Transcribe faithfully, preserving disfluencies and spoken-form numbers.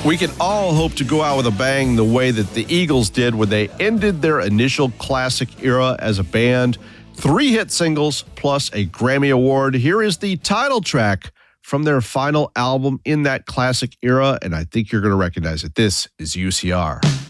We can all hope to go out with a bang the way that the Eagles did when they ended their initial classic era as a band. Three hit singles plus a Grammy Award. Here is the title track from their final album in that classic era, and I think you're going to recognize it. This is U C R.